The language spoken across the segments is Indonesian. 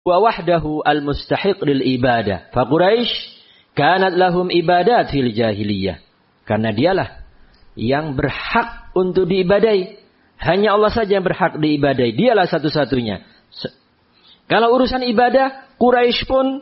wa wahdahu al-mustahiq lil ibadah. Fa Quraisy kanat lahum ibadat fil jahiliyah. Karena dialah yang berhak untuk diibadai. Hanya Allah saja yang berhak diibadai. Dialah satu-satunya. Kalau urusan ibadah, Quraisy pun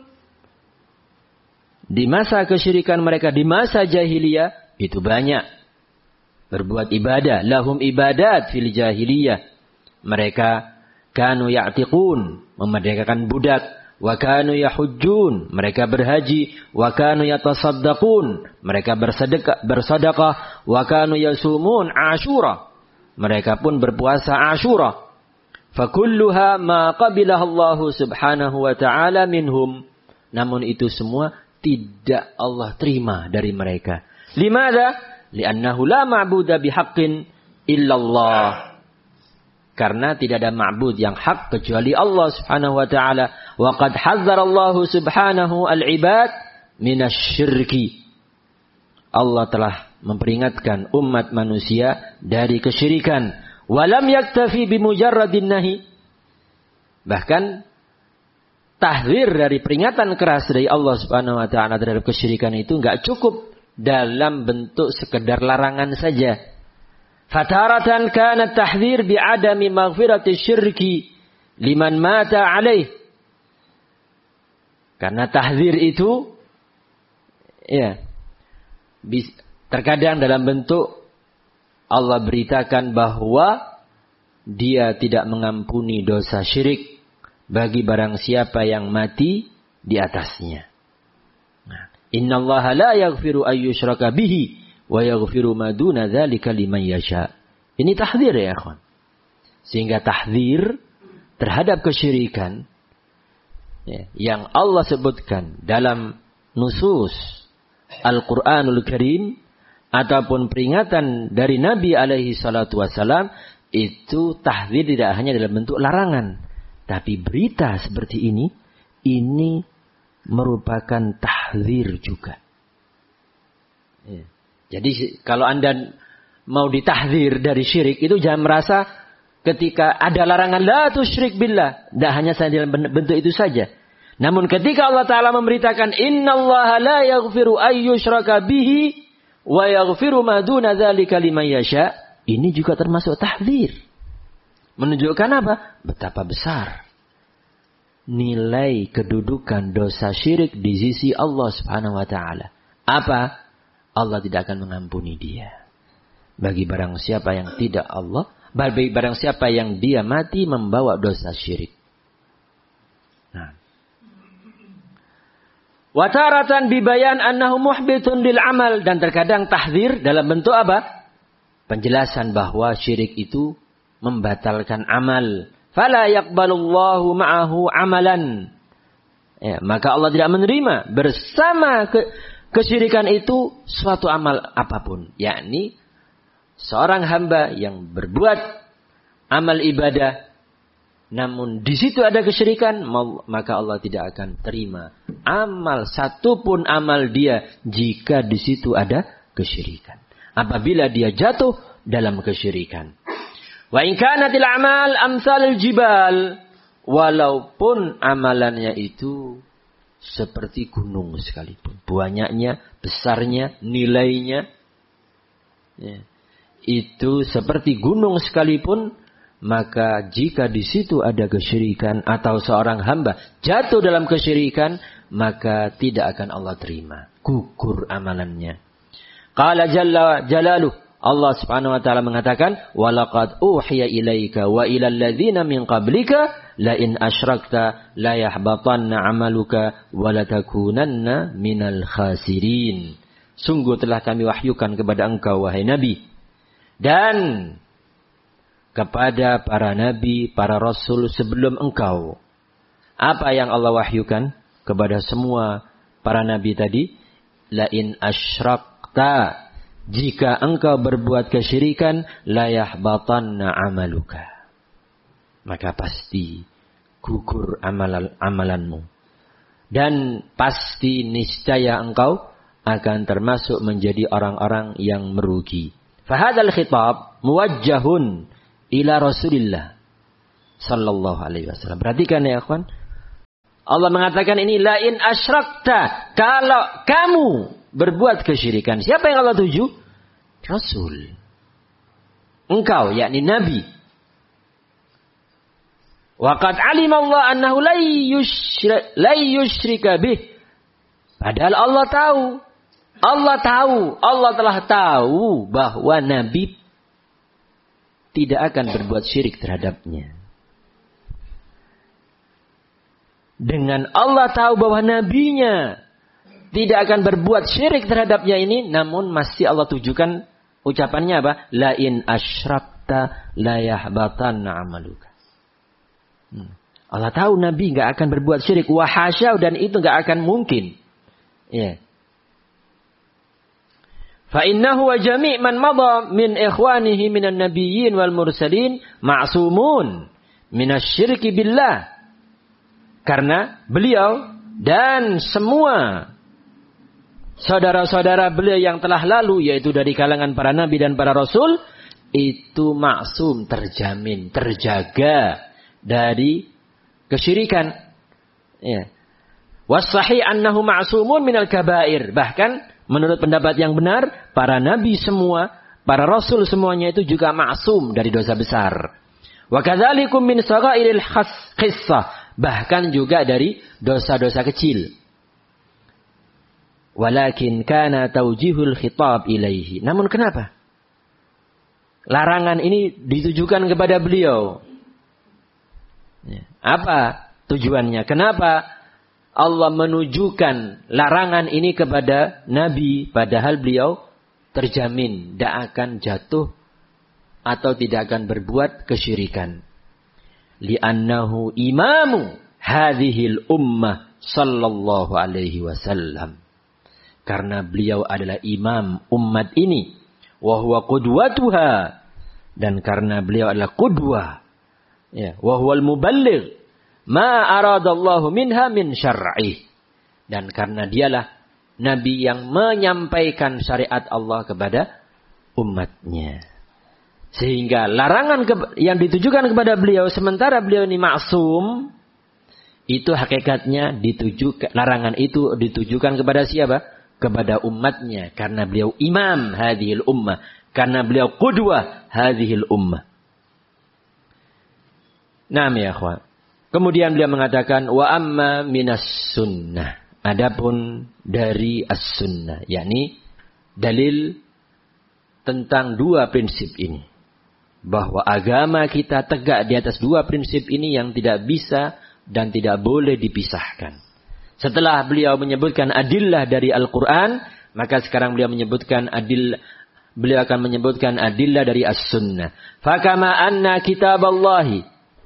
di masa kesyirikan mereka, di masa jahiliyah, itu banyak berbuat ibadah. Lahum ibadat fil jahiliyah. Mereka kanu ya'tiqun, memerdekakan budak. Wa kanu yahujjun, mereka berhaji. Wa kanu yatasaddaqun, mereka bersedekah. Wa kanu yasumun Asyura, mereka pun berpuasa Asyura. Fakulluha ma qabilah Allah subhanahu wa ta'ala minhum. Namun itu semua tidak Allah terima dari mereka. Limada? Li'annahu la ma'buda bihaqqin illallah. Karena tidak ada ma'bud yang hak kecuali Allah subhanahu wa ta'ala. Wa qad hazzara Allah subhanahu al-ibad minasyirki. Allah telah memperingatkan umat manusia dari kesyirikan. Walam yaktafi bimujarradin nahi. Bahkan tahdzir dari peringatan keras dari Allah subhanahu wa ta'ala terhadap kesyirikan itu enggak cukup dalam bentuk sekedar larangan saja. Fataratan kana tahdzir bi'adami maghfirati syirki liman mata alaih. Karena tahdzir itu ya terkadang dalam bentuk Allah beritakan bahwa Dia tidak mengampuni dosa syirik bagi barang siapa yang mati di atasnya. Innallaha la yaghfiru ayyushraka bihi wa yaghfiru ma duna dzalika liman yasha. Ini tahdzir ya ikhwan. Sehingga tahdzir terhadap kesyirikan ya, yang Allah sebutkan dalam nusus Al-Qur'anul Karim ataupun peringatan dari Nabi alaihi salatu wasalam, itu tahdzir tidak hanya dalam bentuk larangan, tapi berita seperti ini merupakan tahdzir juga. Ya. Jadi kalau Anda mau ditahdzir dari syirik, itu jangan merasa ketika ada larangan la tusyrik billah, tidak hanya dalam bentuk itu saja. Namun ketika Allah Ta'ala memberitakan innallaha la yaghfiru ayyushraka bihi wa yaghfiru ma duna dzalika liman yasha, ini juga termasuk tahdzir. Menunjukkan apa? Betapa besar nilai kedudukan dosa syirik di sisi Allah Subhanahu wa taala. Apa? Allah tidak akan mengampuni dia. Bagi barang siapa yang bagi barang siapa yang dia mati membawa dosa syirik. Nah. Wa taratan bibayan annahu muhbitun lil amal, dan terkadang tahdzir dalam bentuk apa? Penjelasan bahwa syirik itu membatalkan amal. Fala yaqbalullahu ma'ahu amalan. Ya, maka Allah tidak menerima bersama kesyirikan itu suatu amal apapun. Yakni seorang hamba yang berbuat amal ibadah, namun di situ ada kesyirikan, maka Allah tidak akan terima amal satupun amal dia jika di situ ada kesyirikan. Apabila dia jatuh dalam kesyirikan. Wa in kanatil a'mal amsalul jibal, walaupun amalannya itu seperti gunung sekalipun, banyaknya, besarnya, nilainya, ya, itu seperti gunung sekalipun, maka jika di situ ada kesyirikan atau seorang hamba jatuh dalam kesyirikan, maka tidak akan Allah terima, gugur amalannya. Qala jalla jalaluh, Allah Subhanahu wa taala mengatakan, "Wa laqad uhiya ilaika wa ilal ladzina min qablika la in asyrakta la yahbatanna 'amaluka wa la takunanna minal khasirin." Sungguh telah kami wahyukan kepada engkau wahai Nabi, dan kepada para nabi, para rasul sebelum engkau. Apa yang Allah wahyukan kepada semua para nabi tadi? La in asyrakta, jika engkau berbuat kesyirikan, la yahbatanna amaluka, maka pasti gugur amalanmu, dan pasti niscaya engkau akan termasuk menjadi orang-orang yang merugi. Fahadzal khitab muwajjahun ila Rasulillah sallallahu alaihi wasallam. Perhatikan ya ikhwan, Allah mengatakan ini la in asyrakta, kalau kamu berbuat kesyirikan. Siapa yang Allah tuju? Rasul. Engkau, yakni Nabi. Wa qad alima Allah annahu la yusyrika bih. Padahal Allah telah tahu bahwa Nabi tidak akan berbuat syirik terhadapnya. Dengan Allah tahu bahwa nabinya tidak akan berbuat syirik terhadapnya ini, namun masih Allah tujukan ucapannya apa? La in asyrakta la yahbatanna amaluka. Allah tahu Nabi nggak akan berbuat syirik, wahasya, dan itu nggak akan mungkin. Ya. Fa innahu wa jami' man madha min ikhwanihi minan nabiyyin wal mursalin ma'sumun minasyirki billah. Karena beliau dan semua saudara-saudara beliau yang telah lalu, yaitu dari kalangan para nabi dan para rasul, itu maksum, terjamin, terjaga dari kesyirikan. Ya. Was-sahih annahu ma'sumun minal kabair. Bahkan menurut pendapat yang benar, para nabi semua, para rasul semuanya itu juga maksum dari dosa besar. Wa kadzalikum min saghairil qissah. Bahkan juga dari dosa-dosa kecil. Walakin kana taujihul khitab ilaihi. Namun kenapa larangan ini ditujukan kepada beliau? Apa tujuannya? Kenapa Allah menujukan larangan ini kepada Nabi, padahal beliau terjamin tidak akan jatuh atau tidak akan berbuat kesyirikan? Li'annahu imamu hadhil ummah sallallahu alaihi wasallam. Karena beliau adalah imam umat ini. Wa huwa qudwatuha. Dan karena beliau adalah qudwah. Ya, wa huwal muballigh ma aradallahu minha min syar'ih. Dan karena dialah nabi yang menyampaikan syariat Allah kepada umatnya. Sehingga larangan yang ditujukan kepada beliau, sementara beliau ini maksum, itu hakikatnya larangan itu ditujukan kepada siapa? Kepada umatnya. Karena beliau imam hadhil ummah. Karena beliau qudwah hadhil ummah. Naam ya akhwan. Kemudian beliau mengatakan, wa amma minas sunnah. Adapun dari as-sunnah. yakni dalil tentang dua prinsip ini. Bahwa agama kita tegak di atas dua prinsip ini yang tidak bisa dan tidak boleh dipisahkan. Setelah beliau menyebutkan adillah dari Al-Quran, maka sekarang beliau akan menyebutkan adillah dari as-sunnah. Fakama anna kitaballahi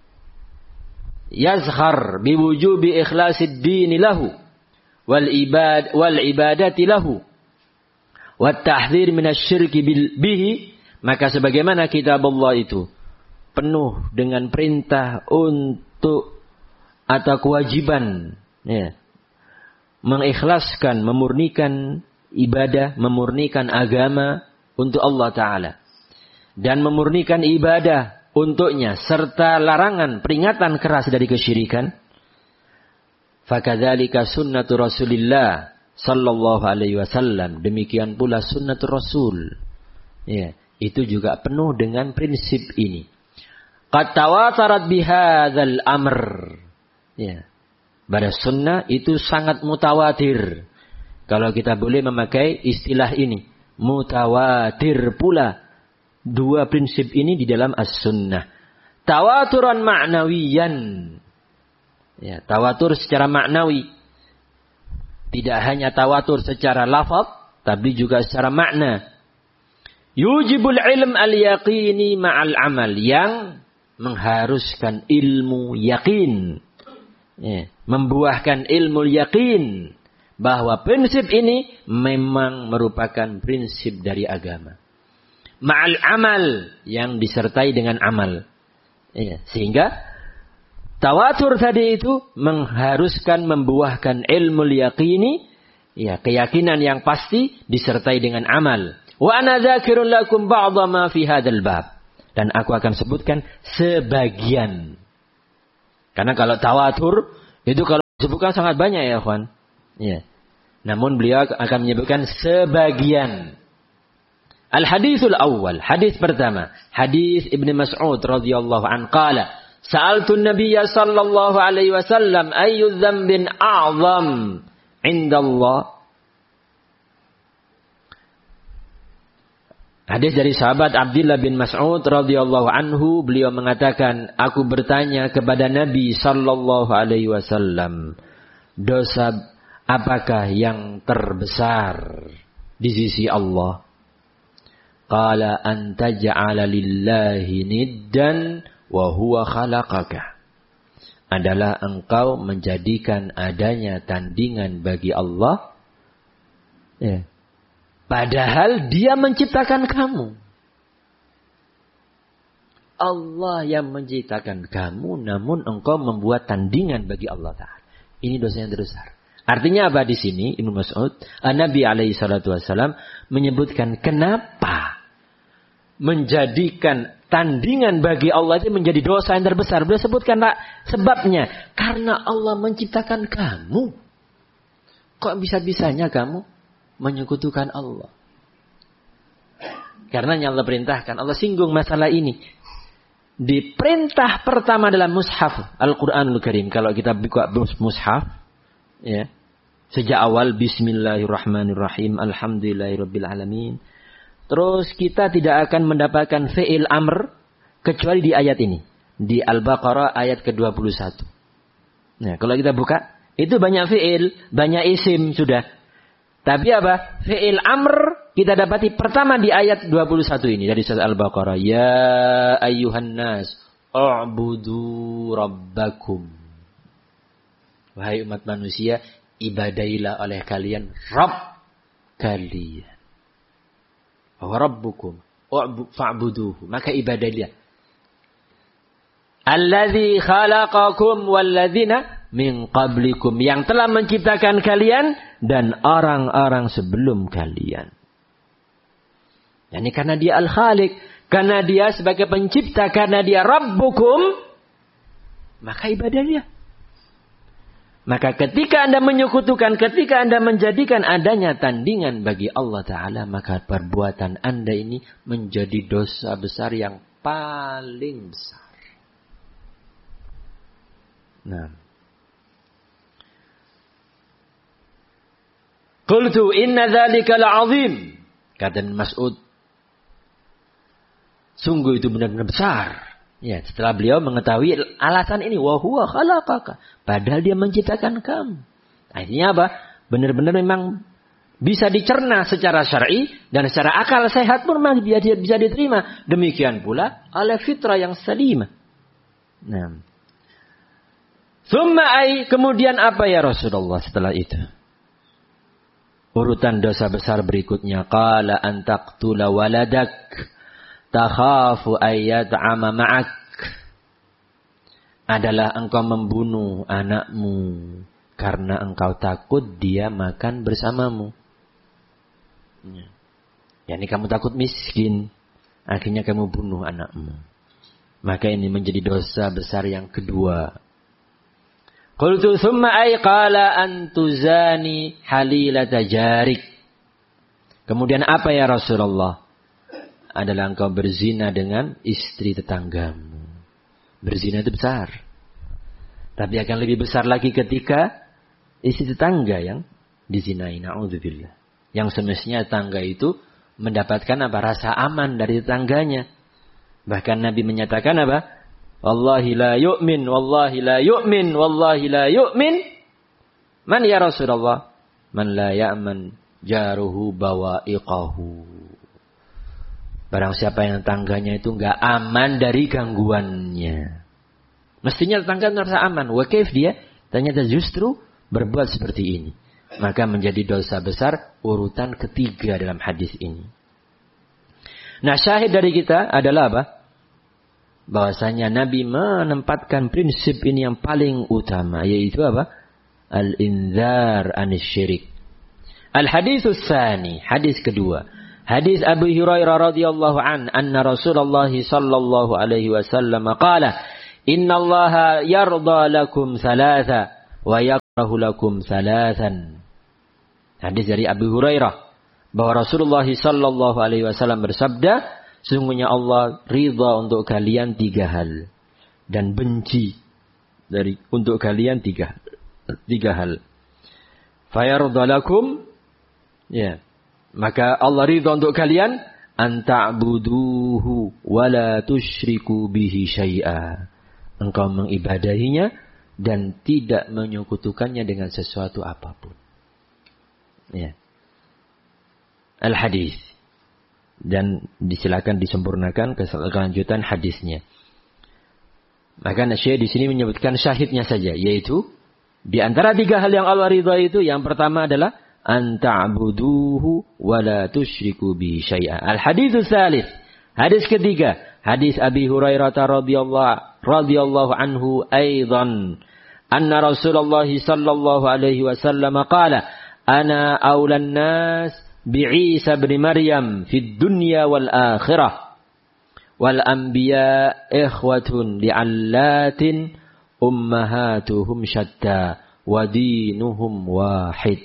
yazhar biwujubi ikhlasid dini lahu wal ibadati lahu wat tahdhir minasyirki bihi. Maka sebagaimana kitab Allah itu penuh dengan perintah untuk atau kewajiban mengikhlaskan, memurnikan ibadah, memurnikan agama untuk Allah Ta'ala. Dan memurnikan ibadah untuknya. Serta larangan, peringatan keras dari kesyirikan. Fakadzalika sunnatu Rasulillah sallallahu alaihi wasallam. Demikian pula sunnatu Rasul. Ya. Itu juga penuh dengan prinsip ini. Qad tawatarat bihadzal amr. Ya. Pada sunnah itu sangat mutawatir. Kalau kita boleh memakai istilah ini. Mutawatir pula. Dua prinsip ini di dalam as-sunnah. Tawaturan ma'nawiyan. Ya, tawatur secara maknawi. Tidak hanya tawatur secara lafaz, tapi juga secara makna. Yujibul ilm al-yaqini ma'al amal. Yang mengharuskan ilmu yakin. Ya, membuahkan ilmu yakin. Bahwa prinsip ini memang merupakan prinsip dari agama. Ma'al amal. Yang disertai dengan amal. Ya, sehingga tawatur tadi itu mengharuskan membuahkan ilmu yaqini. Ya, keyakinan yang pasti disertai dengan amal. Wa ana dzakirun lakum ba'dha ma fi hadzal bab. Dan aku akan sebutkan sebagian. Karena kalau tawatur itu kalau Disebutkan sangat banyak ya, kawan. Ya. Namun beliau akan menyebutkan sebagian. Al-hadithul awal, hadis pertama, hadis Ibnu Mas'ud radhiyallahu anhu qala, sa'altu an-nabiyya sallallahu alaihi wasallam ayyu dzambin a'zam 'inda Allah. Hadis dari sahabat Abdullah bin Mas'ud radhiyallahu anhu, beliau mengatakan, aku bertanya kepada Nabi sallallahu alaihi wasallam, dosa apakah yang terbesar di sisi Allah? Qala an taj'ala lillahi niddan wa huwa khalaqaka. Adalah engkau menjadikan adanya tandingan bagi Allah. Ya. Padahal dia menciptakan kamu. Allah yang menciptakan kamu, namun engkau membuat tandingan bagi Allah Ta'ala. Ini dosa yang terbesar. Artinya apa di sini? Ibnu Mas'ud, Nabi alaihi salatu wasallam menyebutkan kenapa menjadikan tandingan bagi Allah itu menjadi dosa yang terbesar. Beliau sebutkan sebabnya. Karena Allah menciptakan kamu. Kok bisa-bisanya kamu menyekutukan Allah? Karena yang Allah perintahkan. Allah singgung masalah ini. Di perintah pertama dalam mushaf Al-Quranul Karim. Kalau kita buka mushaf. Ya, sejak awal. Bismillahirrahmanirrahim. Alhamdulillahirabbil alamin. Terus kita tidak akan mendapatkan fi'il amr kecuali di ayat ini. Di Al-Baqarah ayat ke-21. Nah, kalau kita buka, itu banyak fi'il, banyak isim sudah. Tapi apa? Fi'il amr kita dapati pertama di ayat 21 ini dari surat Al-Baqarah. Ya ayyuhan nas, u'budu rabbakum. Wahai umat manusia, ibadailah oleh kalian Rabb kalian. Wa rabbukum fa'buduhu, maka ibadahlah. Allazi khalaqakum walladzina min qablikum, yang telah menciptakan kalian dan orang-orang sebelum kalian. Yani karena dia Al-Khaliq, karena dia sebagai pencipta, karena dia Rabbukum, maka ibadahnya. Maka ketika Anda menyekutukan, ketika Anda menjadikan adanya tandingan bagi Allah Ta'ala, maka perbuatan Anda ini menjadi dosa besar yang paling besar. Nah. Qultu inna dzalika la'azim. Kata Mas'ud, sungguh itu benar-benar besar. Ya, setelah beliau mengetahui alasan ini, wa huwa khalaqaka, padahal dia menciptakan kamu. Akhirnya apa? Benar-benar memang bisa dicerna secara syar'i dan secara akal sehat pun memang bisa diterima. Demikian pula oleh fitrah yang salimah. Nah. Tsumma ai, kemudian apa ya Rasulullah setelah itu? Urutan dosa besar berikutnya, qala an taqtula waladak takhafu ayyat'ama ma'ak, adalah engkau membunuh anakmu karena engkau takut dia makan bersamamu. Yani kamu takut miskin, akhirnya kamu bunuh anakmu. Maka ini menjadi dosa besar yang kedua. Qultu thumma ay qala an tuzani halilata jarik. Kemudian apa ya Rasulullah? Adalah engkau berzina dengan istri tetanggamu. Berzina itu besar. Tapi akan lebih besar lagi ketika istri tetangga yang dizinai. Na'udzubillah. Yang semestinya tetangga itu mendapatkan apa? Rasa aman dari tetangganya. Bahkan Nabi menyatakan apa? Wallahi la yu'min, wallahi la yu'min, wallahi la yu'min. Man ya Rasulullah? Man la ya'man jaruhu bawa'iqahu. Barang siapa yang tetangganya itu enggak aman dari gangguannya. Mestinya tetangga merasa aman. Wa kaif dia? Ternyata justru berbuat seperti ini. Maka menjadi dosa besar urutan ketiga dalam hadis ini. Nah, syahid dari kita adalah apa? Bahwasanya Nabi menempatkan prinsip ini yang paling utama, yaitu apa? Al-inzar anis syirik. Al-haditsus tsani, hadis kedua. Hadis Abu Hurairah radhiyallahu anna Rasulullah sallallahu alaihi wasallam qala, "Innallaha yarda lakum thalatha wa lakum thalathan. Hadis dari Abu Hurairah bahwa Rasulullah sallallahu alaihi wasallam bersabda, sesungguhnya Allah ridha untuk kalian 3 hal dan benci untuk kalian 3 hal. Fayarda lakum, ya, maka Allah ridha untuk kalian an ta'buduhu wa la tusyriku bihi syai'a. Engkau mengibadahinya dan tidak menyekutukannya dengan sesuatu apapun. Ya. Al-hadis. Dan disilakan disempurnakan kelanjutan hadisnya. Maka Syekh di sini menyebutkan syahidnya saja, yaitu di antara 3 hal yang Allah ridha itu, yang pertama adalah an ta'buduhu wa la tusyriku bihi syai'a. Al-hadits tsalits, hadis ketiga, hadis Abi Hurairah radhiyallahu anhu aidan anna Rasulullah sallallahu alaihi wasallam qala ana aulan nas bi'Isa bin Maryam fid dunya wal akhirah wal anbiya ikhwatun li'allatin ummahatuhum syatta wa dinuhum wahid.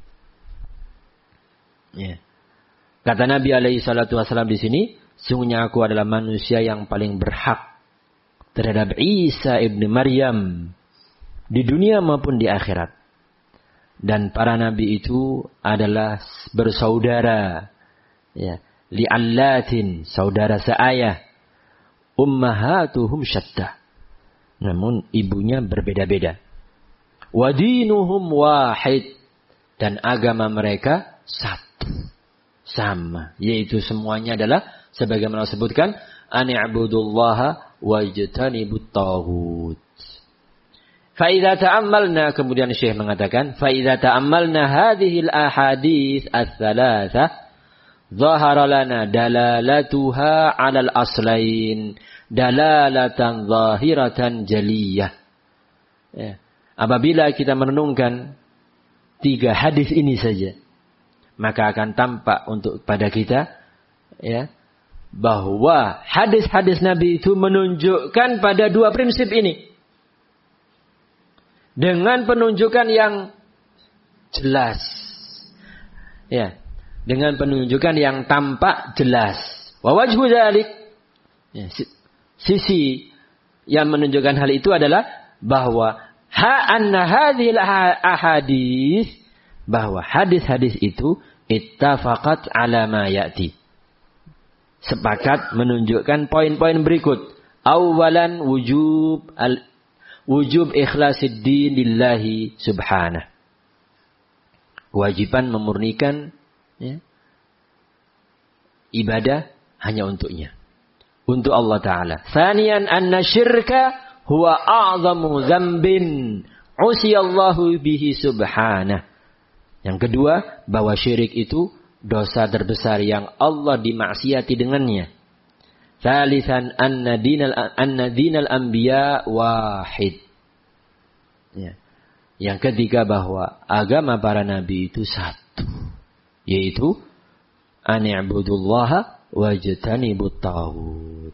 Ya. Kata Nabi alaihi salatu wasallam di sini, sungguhnya aku adalah manusia yang paling berhak terhadap Isa ibn Maryam di dunia maupun di akhirat. Dan para nabi itu adalah bersaudara, ya, li'allatin, saudara seayah, ummahatuhum syatta, namun ibunya berbeda-beda. Wa dinuhum wahid, dan agama mereka satu, sama, yaitu semuanya adalah sebagaimana disebutkan ani'budullaha wajtanibut taghut. Fa'idha ta'ammalna, kemudian Syekh mengatakan, fa'idha ta'ammalna hadhil ahadith ats-tsalatsa zahara lana dalalatuha 'alal aslain dalalatan zahiratan jaliyah. Ya. Apabila kita merenungkan 3 hadis ini saja, maka akan tampak untuk pada kita, ya, bahwa hadis-hadis Nabi itu menunjukkan pada 2 prinsip ini. Dengan penunjukan yang jelas. Ya, dengan penunjukan yang tampak jelas. Wa wajhu dzalik, ya, sisi yang menunjukkan hal itu adalah bahwa anna hadhil ahadits, bahwa hadis-hadis itu ittafaqat ala ma ya'ti, sepakat menunjukkan poin-poin berikut. Awalan wujub ikhlasid din lillahi subhanahu, kewajiban memurnikan, ya, ibadah hanya untuknya, untuk Allah Ta'ala. Tsaniyan anna syirka huwa a'zamu dzambin usiyallahu bihi subhanahu. Yang kedua, bahwa syirik itu dosa terbesar yang Allah dimaksiati dengannya. Tsalitsan anna dinal anbiya wahid. Ya. Yang ketiga, bahwa agama para nabi itu satu, yaitu ani'budullaha wajtanibut taghut.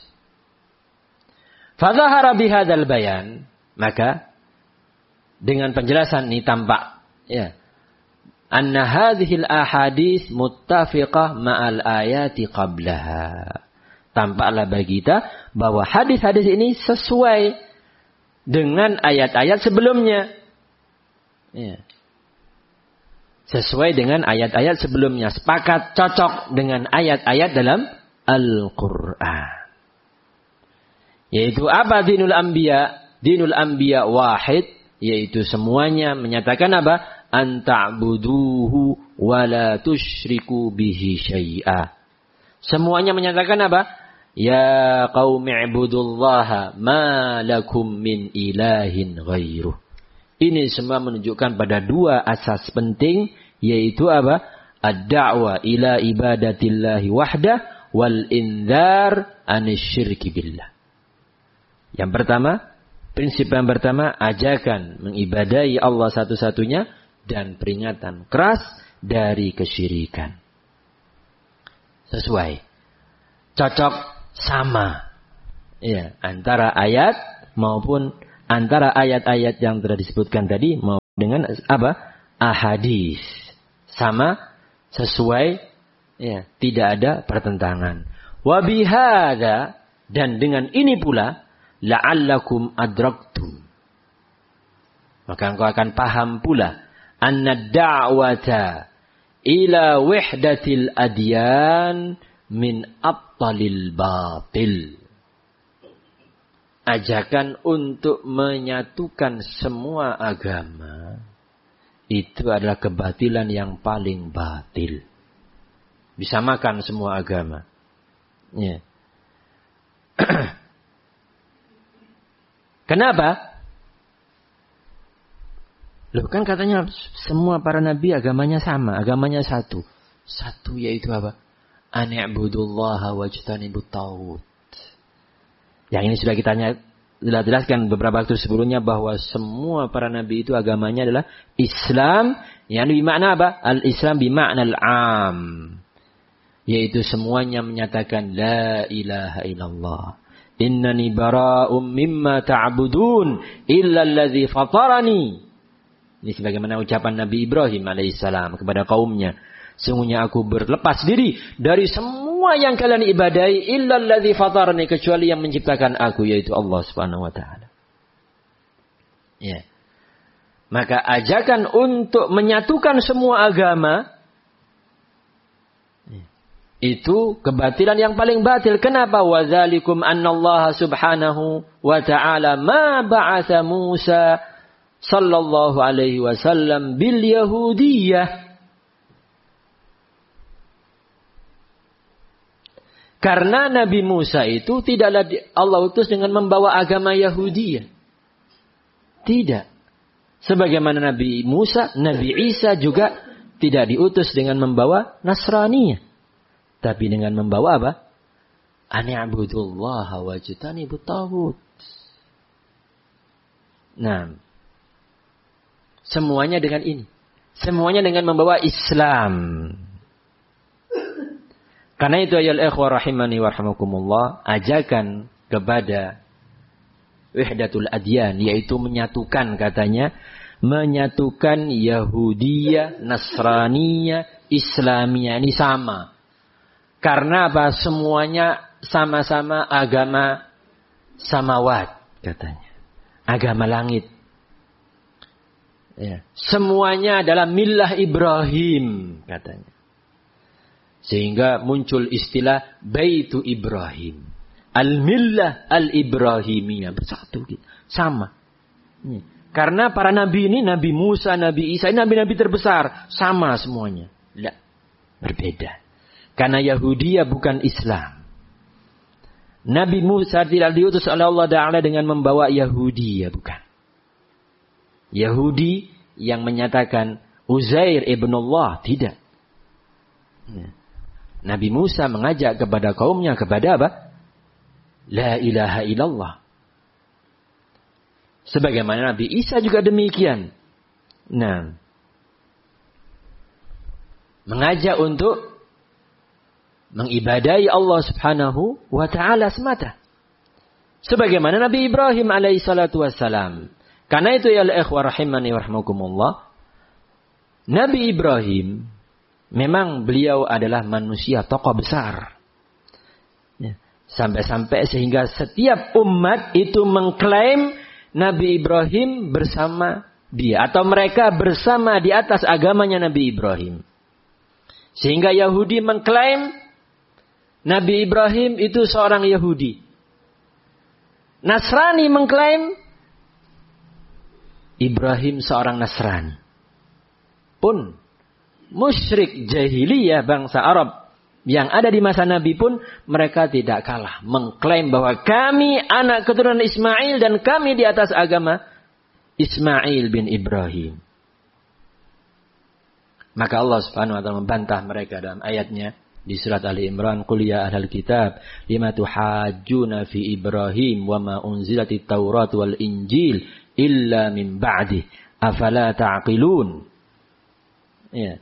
Fadzahara bihadzal bayan, maka dengan penjelasan ini tampak, ya, anna hadhil ahadits muttafiqah ma'al ayati qablaha. Tampaklah bagi kita bahwa hadis-hadis ini sesuai dengan ayat-ayat sebelumnya. Ya. Sesuai dengan ayat-ayat sebelumnya. Sepakat, cocok dengan ayat-ayat dalam Al-Quran. Yaitu apa dinul anbiya? Dinul anbiya wahid. Yaitu semuanya menyatakan apa? An ta'buduhu wa la tusyriku bihi syai'a. Semuanya menyatakan apa? Ya qaumi ibudullaha ma lakum min ilahin ghairuh. Ini semua menunjukkan pada 2 asas penting, yaitu apa? Ad-da'wa ila ibadatillahi wahdah wal indhar anisyirki billah. Yang pertama, prinsip yang pertama, ajakan mengibadahi Allah satu-satunya dan peringatan keras dari kesyirikan. Sesuai, cocok, sama, ya, antara ayat maupun antara ayat-ayat yang telah disebutkan tadi dengan apa? Ahadis. Sama, sesuai, ya, tidak ada pertentangan. Wa bihadza, dan dengan ini pula, la'allakum adraktum. Maka engkau akan paham pula, anna da'wata ila wahdatil adyan min abtalil batil. Ajakan untuk menyatukan semua agama itu adalah kebatilan yang paling batil. Bisa makan semua agama. Ya. Kenapa? Loh, kan katanya semua para nabi agamanya sama, agamanya satu. Satu yaitu apa? Ani'budullaha wajtanibut taghut. Yang ini sudah kita jelaskan beberapa waktu sebelumnya bahwa semua para nabi itu agamanya adalah Islam. Yang bermakna apa? Al-Islam bermakna al-am. Yaitu semuanya menyatakan la ilaha illallah. Innani bara'um mimma ta'budun illa alladhi fatarani. Ini sebagaimana ucapan Nabi Ibrahim alaihissalam kepada kaumnya. Sungguhnya aku berlepas diri dari semua yang kalian ibadahi illa alladzi fatarani, kecuali yang menciptakan aku, yaitu Allah Subhanahu wa taala. Ya. Maka ajakan untuk menyatukan semua agama itu kebatilan yang paling batil. Kenapa? Wa dzalikum annallaha subhanahu wa ta'ala ma ba'atsa Musa sallallahu alaihi wasallam bil yahudiyyah. Karena Nabi Musa itu tidaklah Allah utus dengan membawa agama Yahudi. Tidak. Sebagaimana Nabi Musa, Nabi Isa juga tidak diutus dengan membawa Nasraniyah. Tapi dengan membawa apa? Ani'budullaha wajtanibut taghut. Nah, semuanya dengan ini. Semuanya dengan membawa Islam. Karena itu ayol ikhwah rahimani wa rahimakumullah, ajakan kepada wahdatul adyan, yaitu menyatukan, katanya, menyatukan Yahudiyah, Nasraniyah, Islamiyah, ini sama. Karena apa? Semuanya sama-sama agama samawat, katanya. Agama langit. Ya. Semuanya adalah millah Ibrahim, katanya. Sehingga muncul istilah Baitu Ibrahim. Al-millah al-Ibrahimiyah. Bersatu gitu. Sama. Karena para nabi ini, Nabi Musa, Nabi Isa, ini nabi-nabi terbesar. Sama semuanya. Tidak. Berbeda. Karena Yahudiyah bukan Islam. Nabi Musa tidak diutus oleh Allah Ta'ala dengan membawa Yahudiyah. Bukan. Yahudi yang menyatakan Uzair ibn Allah. Tidak. Nabi Musa mengajak kepada kaumnya kepada apa? La ilaha illallah. Sebagaimana Nabi Isa juga demikian. Nah, mengajak untuk mengibadahi Allah Subhanahu wa ta'ala semata. Sebagaimana Nabi Ibrahim alaihi salatu wassalam. Karena itu ya ikhwah rahimani wa rahmakumullah, Nabi Ibrahim memang beliau adalah manusia tokoh besar. Sampai-sampai sehingga setiap umat itu mengklaim Nabi Ibrahim bersama dia. Atau mereka bersama di atas agamanya Nabi Ibrahim. Sehingga Yahudi mengklaim Nabi Ibrahim itu seorang Yahudi. Nasrani mengklaim Ibrahim seorang Nasrani. Pun musyrik jahiliyah bangsa Arab yang ada di masa Nabi pun mereka tidak kalah mengklaim bahwa kami anak keturunan Ismail dan kami di atas agama Ismail bin Ibrahim. Maka Allah Subhanahu wa taala membantah mereka dalam ayatnya di surat Ali Imran, "Qul ya ahlal kitab, lima tuhajjuna fi Ibrahim wa ma unzilatit Taurat wal Injil illa min ba'di, afala ta'qilun." Ya.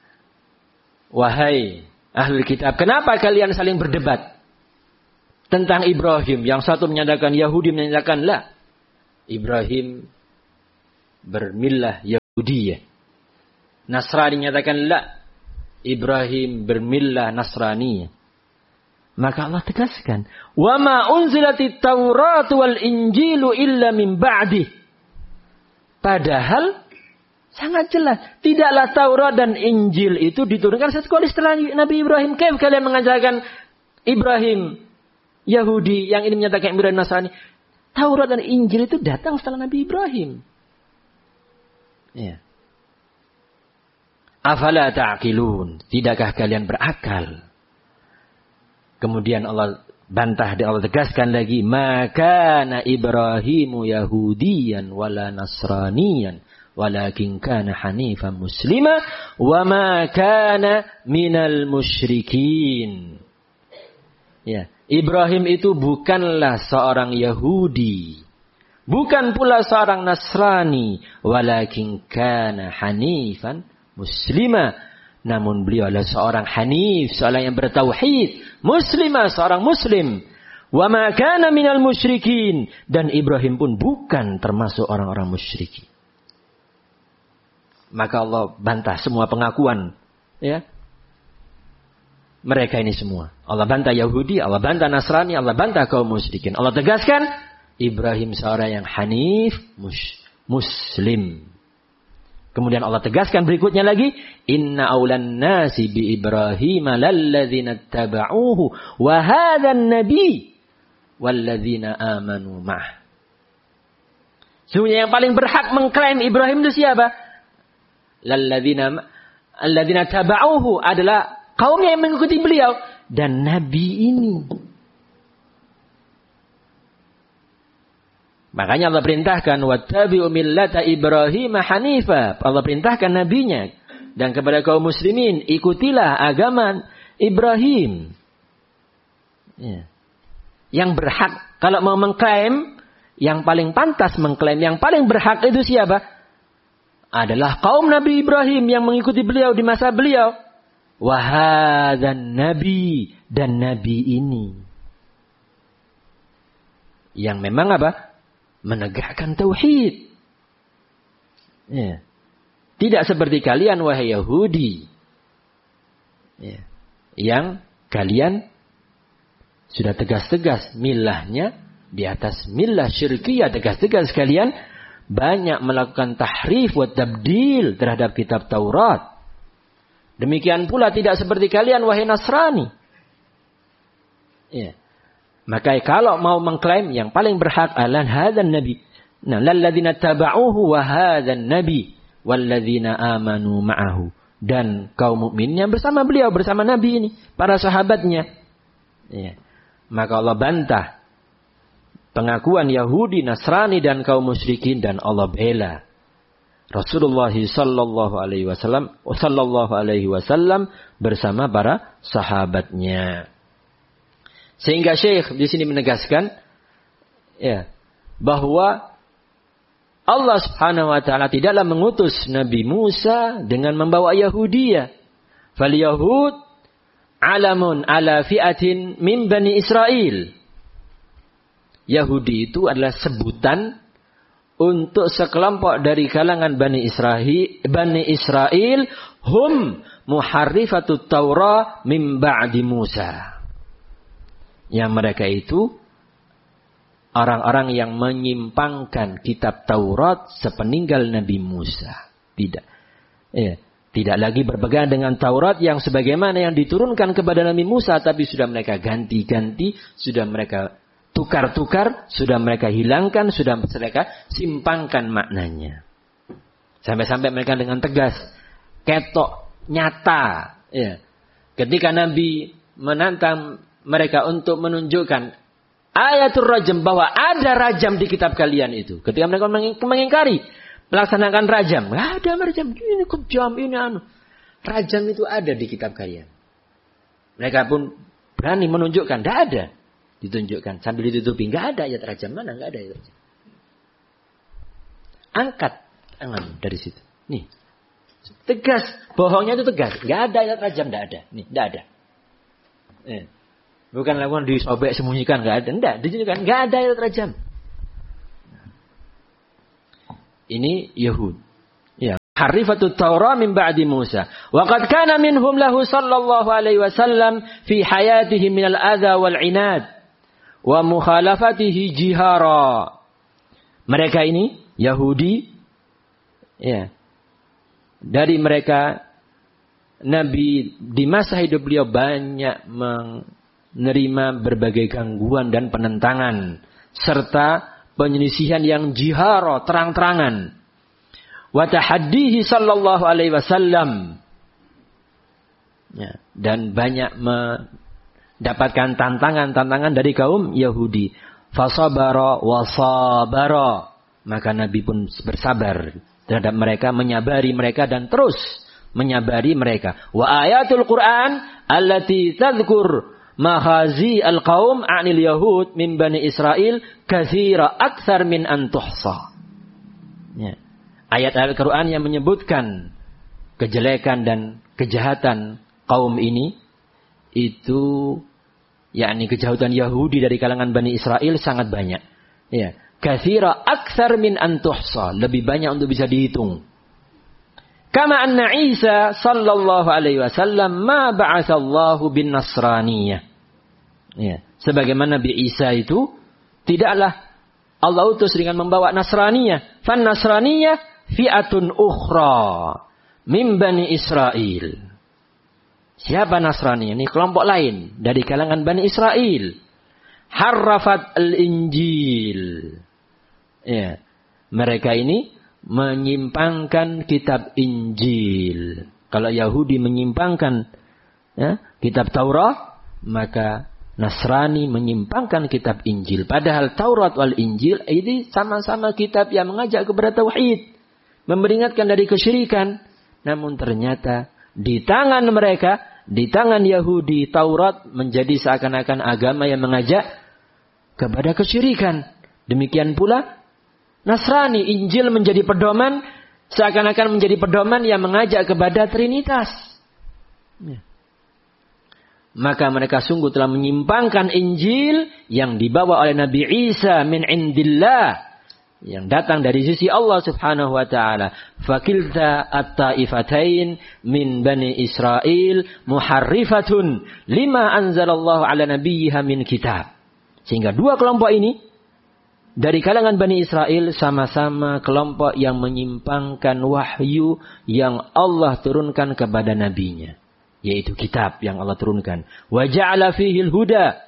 Wahai ahlul kitab, kenapa kalian saling berdebat tentang Ibrahim? Yang satu menyatakan Yahudi, menyatakan la. Ibrahim bermillah Yahudiyah. Nasrani nyatakan la, Ibrahim bermillah Nasraniyah. Maka Allah tegaskan, wa ma unzilatit Taurat wal Injilu illa min ba'dih. Padahal sangat jelas, tidaklah Taurat dan Injil itu diturunkan setelah Nabi Ibrahim. Kayak kalian mengajarkan Ibrahim Yahudi yang ini menyatakan Ibrahim Nasrani. Taurat dan Injil itu datang setelah Nabi Ibrahim. Ya. Afala ta'qilun? Tidakkah kalian berakal? Kemudian Allah bantah, Allah tegaskan lagi, maka na Ibrahimu Yahudiyan wala Nasraniyan walakin kana hanifan muslima wa ma kana minal musyrikin. Ya, Ibrahim itu bukanlah seorang Yahudi, bukan pula seorang Nasrani, walakin kana hanifan muslima. Namun beliau adalah seorang hanif, seorang yang bertauhid, muslimah, seorang muslim. Wa ma kana minal musyrikin, dan Ibrahim pun bukan termasuk orang-orang musyrikin. Maka Allah bantah semua pengakuan, ya. Mereka ini semua. Allah bantah Yahudi, Allah bantah Nasrani, Allah bantah kaum musyrikin. Allah tegaskan Ibrahim seorang yang hanif, muslim. Kemudian Allah tegaskan berikutnya lagi, inna aulan nasi bi Ibrahim lalladzina tabauhu wa hadzan nabi walladzina amanu ma'ah. Sesungguhnya yang paling berhak mengklaim Ibrahim itu siapa? Alladzina tabauhu adalah kaumnya yang mengikuti beliau dan nabi ini. Makanya Allah perintahkan wattabi'u millata Ibrahim hanifa. Allah perintahkan nabinya dan kepada kaum muslimin, ikutilah agama Ibrahim. Ya. Yang berhak kalau mau mengklaim, yang paling pantas mengklaim, yang paling berhak itu siapa? Adalah kaum Nabi Ibrahim yang mengikuti beliau di masa beliau. Wa hadzan nabi, dan nabi ini yang memang apa? Menegakkan tauhid. Ya. Tidak seperti kalian wahai Yahudi. Ya. Yang kalian sudah tegas-tegas milahnya di atas milah syirkiyah, tegas-tegas kalian banyak melakukan tahrif wa tabdil terhadap kitab Taurat. Demikian pula tidak seperti kalian wahai Nasrani. Ya. Maka kalau mau mengklaim yang paling berhak adalah hadzan nabi. Nah, lalladzina tabauhu wa hadzan nabi walladzina amanu ma'ahu. Dan kaum mukminnya bersama beliau, bersama nabi ini, para sahabatnya. Ya. Maka Allah bantah pengakuan Yahudi, Nasrani dan kaum musyrikin dan Allah bela Rasulullah sallallahu alaihi wasallam bersama para sahabatnya. Sehingga Syekh di sini menegaskan ya, bahwa Allah Subhanahu wa taala tidaklah mengutus Nabi Musa dengan membawa Yahudiyah. Fal Yahud alamun ala fi'atin min Bani Israel. Yahudi itu adalah sebutan untuk sekelompok dari kalangan Bani Israel hum muharrifatut Taurah min ba'di Musa. Yang mereka itu orang-orang yang menyimpangkan kitab Taurat sepeninggal Nabi Musa. Tidak. Ya. Tidak lagi berpegang dengan Taurat yang sebagaimana yang diturunkan kepada Nabi Musa. Tapi sudah mereka ganti-ganti. Sudah mereka tukar-tukar. Sudah mereka hilangkan. Sudah mereka simpangkan maknanya. Sampai-sampai mereka dengan tegas. Ketok. Nyata. Ya. Ketika Nabi menantang mereka untuk menunjukkan ayatul rajam, bahwa ada rajam di kitab kalian itu. Ketika mereka mengingkari melaksanakan rajam, nggak ada rajam, ini kejam, ini anu. Rajam itu ada di kitab kalian. Mereka pun berani menunjukkan, nggak ada. Ditunjukkan sambil ditutupi, nggak ada ayat rajam, mana nggak ada ayat rajam. Angkat tangan dari situ. Nih, tegas, bohongnya itu tegas, nggak ada ayat rajam, nggak ada. Nih, nggak ada. Bukan lakukan disobek sembunyikan, nggak ada, enggak, ditunjukkan, nggak ada ayat rajam. Ini Yahud. Harifatut Taurah min ba'di Musa. Wa qad kana minhum lahu sallallahu alaihi wasallam fi hayatihi minal adha wal inad wa mukhalafatihi jihara. Mereka ini Yahudi, ya. Dari mereka Nabi di masa hidup beliau banyak menerima berbagai gangguan dan penentangan serta penyelisihan yang jihara, terang-terangan. Wa tahaddihi sallallahu alaihi wasallam. Ya, dan banyak mendapatkan tantangan dari kaum Yahudi. Fasabara wa sabara. Maka Nabi pun bersabar terhadap mereka, menyabari mereka dan terus menyabari mereka. Wa ayatul Quran allati tadhkur makhazi al-qaum 'anil yahud min bani Israil katsira aktsar min an tuhsa. Ya. Ayat-ayat Quran yang menyebutkan kejelekan dan kejahatan kaum ini itu yakni kejahatan Yahudi dari kalangan Bani Israel sangat banyak. Ya, katsira aktsar min an tuhsa, lebih banyak untuk bisa dihitung. Kama anna Isa sallallahu alaihi wasallam ma ba'atsallahu bin nasraniyah. Ya, sebagaimana Nabi Isa itu tidaklah Allah utus dengan membawa Nasraniyah. Fan Nasraniyah fi'atun ukhra min Bani Israel. Siapa Nasrani? Ini kelompok lain dari kalangan Bani Israel. Harrafat al-Injil. Ya, mereka ini menyimpangkan kitab Injil. Kalau Yahudi menyimpangkan kitab Taurat, maka Nasrani menyimpangkan kitab Injil. Padahal Taurat wal Injil ini sama-sama kitab yang mengajak kepada tauhid, memperingatkan dari kesyirikan. Namun ternyata di tangan mereka, di tangan Yahudi, Taurat menjadi seakan-akan agama yang mengajak kepada kesyirikan. Demikian pula Nasrani, Injil menjadi pedoman, seakan-akan menjadi pedoman yang mengajak kepada Trinitas. Ya. Maka mereka sungguh telah menyimpangkan Injil yang dibawa oleh Nabi Isa min indillah, yang datang dari sisi Allah subhanahu wa ta'ala. Fakilta at-taifatain min bani Israel muharrifatun lima anzalallahu ala nabiyyiha min kitab. Sehingga dua kelompok ini dari kalangan Bani Israel sama-sama kelompok yang menyimpangkan wahyu yang Allah turunkan kepada nabinya, yaitu kitab yang Allah turunkan. Wa ja'ala fihi al-huda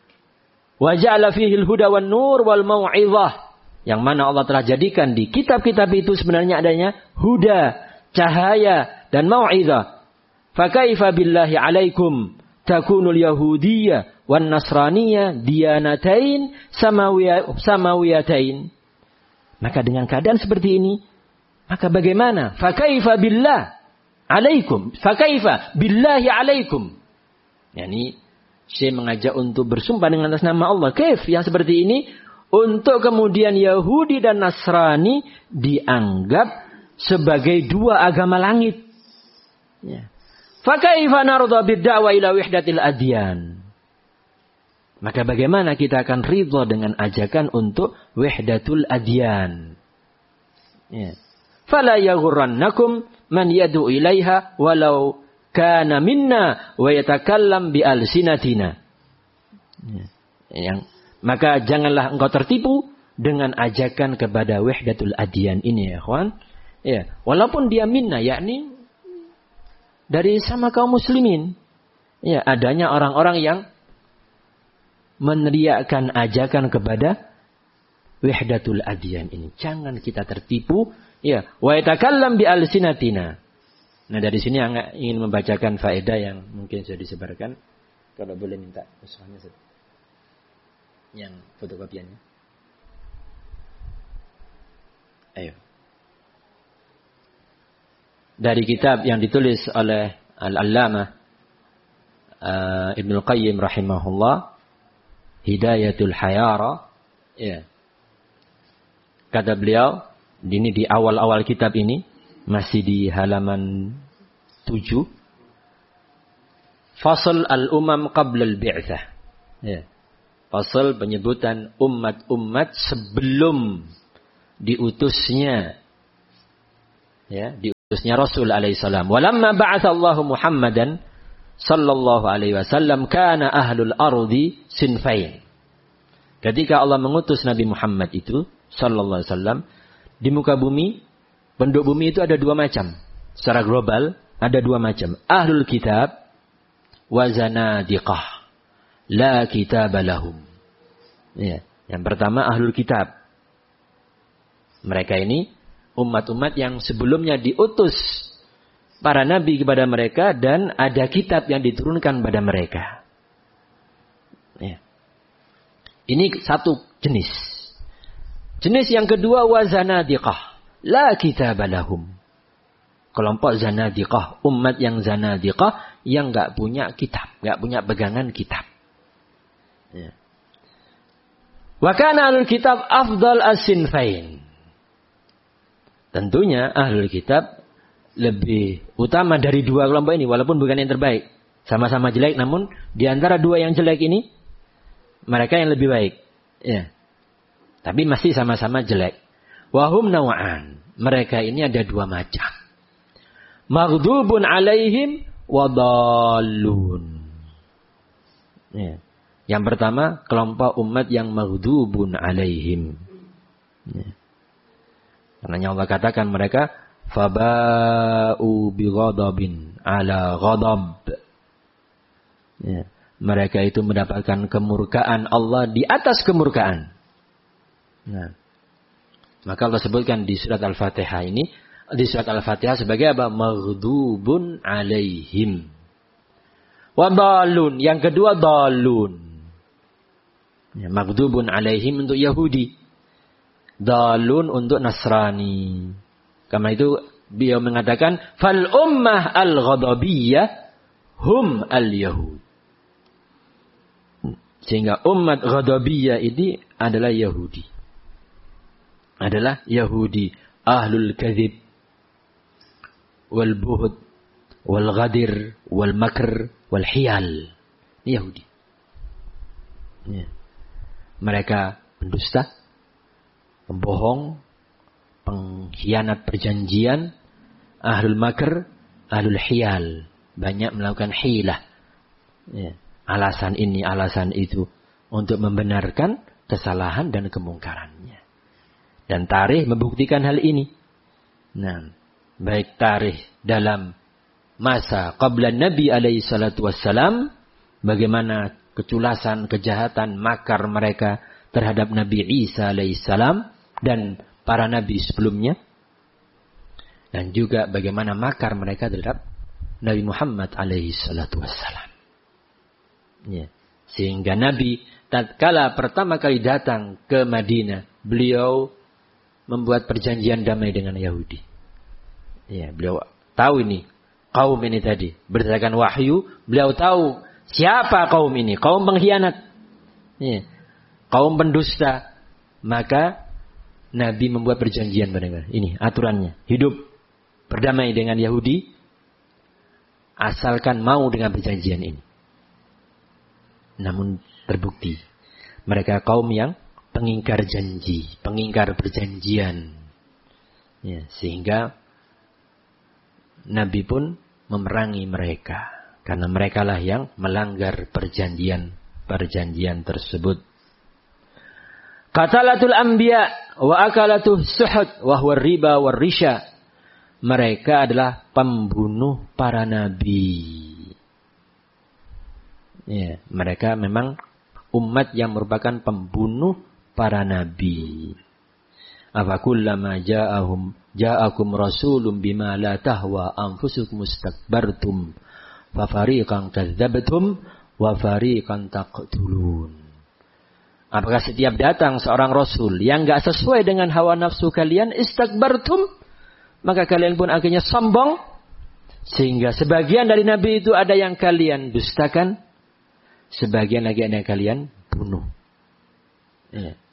wan nur wal mau'izah, yang mana Allah telah jadikan di kitab-kitab itu sebenarnya adanya huda, cahaya dan mau'izah. Fa kaifa billahi alaikum takunul yahudiyyah wan nasraniyah diyanatain samawiyatain. Maka dengan keadaan seperti ini, maka bagaimana? Fa kaifa billah alaikum, fa kaifa billahi alaikum. Yani Syekh mengajak untuk bersumpah dengan atas nama Allah. Kaif yang seperti ini untuk kemudian Yahudi dan Nasrani dianggap sebagai dua agama langit. Ya. Fa kaifa narda bid-da'wa ila wahdatil adyan. Maka bagaimana kita akan ridha dengan ajakan untuk wahdatul adyan? Ya. Fala yaghurrannakum man yad'u ilaiha walau kana minna wa yatakallam bi alsinatina. Maka janganlah engkau tertipu dengan ajakan kepada wahdatul adyan ini, ya kawan. Ya, walaupun dia minna, yakni dari sama kaum muslimin. Ya, adanya orang-orang yang meneriakkan ajakan kepada wahdatul adyan ini. Jangan kita tertipu. Ya, wa yatakallam bi alsinatina. Nah, dari sini Anda ingin membacakan faedah yang mungkin sudah disebarkan. Kalau boleh minta usulnya yang fotokopiannya. Ayo. Dari kitab yang ditulis oleh Al-Allamah Ibnu Qayyim rahimahullah, Hidayatul Hayara. Ya. Kata beliau, ini di awal-awal kitab ini, masih di halaman 7. Fasal al-umam qabla al-bi'tsah. Ya. Fasal penyebutan umat-umat sebelum diutusnya. Ya, diutusnya Rasul alaihi salam. Walamma ba'atsallahu Muhammadan sallallahu alaihi wasallam kana ahlul ardi sinfain. Ketika Allah mengutus Nabi Muhammad itu sallallahu alaihi wasallam di muka bumi, penduduk bumi itu ada dua macam. Secara global ada dua macam. Ahlul kitab wa zanadiqah la kitaba lahum. Ya, yang pertama ahlul kitab. Mereka ini umat-umat yang sebelumnya diutus para nabi kepada mereka dan ada kitab yang diturunkan pada mereka. Ya. Ini satu jenis. Jenis yang kedua wazanadiqah. La kitaba lahum. Kelompok zanadiqah. Umat yang zanadiqah yang gak punya kitab. Gak punya pegangan kitab. Ya. Wa kana ahlul kitab afdal as-sinfain. Tentunya ahlul kitab lebih utama dari dua kelompok ini. Walaupun bukan yang terbaik. Sama-sama jelek. Namun di antara dua yang jelek ini mereka yang lebih baik. Ya. Tapi masih sama-sama jelek. Wahum nawa'an. Mereka ini ada dua macam. Maghdubun alaihim wadallun. Ya. Yang pertama, kelompok umat yang maghdubun alaihim. Ya. Karena Allah katakan mereka faba'u bighadabin ala ghadab. Ya. Mereka itu mendapatkan kemurkaan Allah di atas kemurkaan. Nah, maka Allah sebutkan di surat Al-Fatihah ini, di surat Al-Fatihah sebagai apa? Maghdubun alaihim. Wa dalun. Yang kedua dalun. Ya, maghdubun alaihim untuk Yahudi. Dalun untuk Nasrani. Karena itu beliau mengatakan fal ummah al-ghadabiyyah hum al-yahud. Sehingga umat Ghadabiyah ini adalah Yahudi. Adalah Yahudi. Ahlul kadhib. Wal buhud. Wal ghadir. Wal makr. Wal hiyal. Ini Yahudi. Ya. Mereka pendusta. Pembohong. Pengkhianat perjanjian. Ahlul makr. Ahlul hiyal. Banyak melakukan hilah. Ya. Alasan ini, alasan itu. Untuk membenarkan kesalahan dan kemungkarannya. Dan tarikh membuktikan hal ini. Nah, baik tarikh dalam masa qabla Nabi alaihi salatu wassalam. Bagaimana keculasan, kejahatan, makar mereka terhadap Nabi Isa alaihi salam. Dan para nabi sebelumnya. Dan juga bagaimana makar mereka terhadap Nabi Muhammad alaihi salatu wassalam. Ya. Sehingga Nabi tatkala pertama kali datang ke Madinah, beliau membuat perjanjian damai dengan Yahudi. Ya, beliau tahu ini kaum ini tadi berdasarkan wahyu, beliau tahu siapa kaum ini, kaum pengkhianat, ya, kaum pendusta. Maka Nabi membuat perjanjian dengan ini aturannya, hidup berdamai dengan Yahudi asalkan mau dengan perjanjian ini. Namun terbukti mereka kaum yang pengingkar janji, pengingkar perjanjian. Ya, sehingga Nabi pun memerangi mereka karena merekalah yang melanggar perjanjian tersebut. Qatalatul anbiya wa akalatuh suhud wa huwa riba war risha. Mereka adalah pembunuh para nabi. Ya, mereka memang umat yang merupakan pembunuh para nabi. Afakullama ja'akum rasulun bima la tahwa anfusukum mustakbartum fa fariqan kadzdzabtum wa fariqan taqtulun. Apakah setiap datang seorang rasul yang enggak sesuai dengan hawa nafsu kalian, istakbartum, maka kalian pun akhirnya sombong sehingga sebagian dari nabi itu ada yang kalian dustakan, sebagian lagi ada yang kalian bunuh. Ya.